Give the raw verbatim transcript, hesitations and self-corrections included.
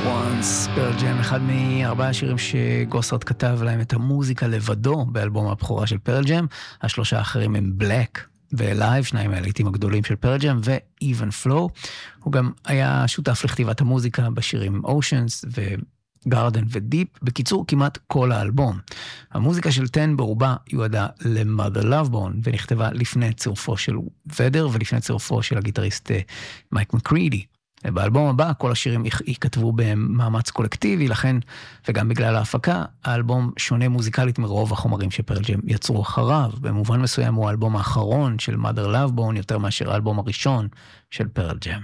Once, פרל ג'ם, אחד מארבעה שירים שגוסרד כתב להם את המוזיקה לבדו באלבום הבכורה של פרל ג'ם. השלושה האחרים הם בלק ולייב, שניים מהלהיטים הגדולים של פרל ג'ם, ו-Even Flow. הוא גם היה שותף לכתיבת המוזיקה בשירים Oceans וגארדן ודיפ. בקיצור, כמעט כל האלבום. המוזיקה של טן ברובה יועדה ל-Mother Love Bone, ונכתבה לפני צירופו של ודר ולפני צירופו של הגיטריסט מייק מקרידי. באלבום הבא כל השירים ייכתבו במאמץ קולקטיבי, לכן, וגם בגלל ההפקה, האלבום שונה מוזיקלית מרוב החומרים שפרל ג'ם יצרו אחריו. במובן מסוים הוא האלבום האחרון של Mother Love Bone יותר מאשר האלבום הראשון של פרל ג'ם.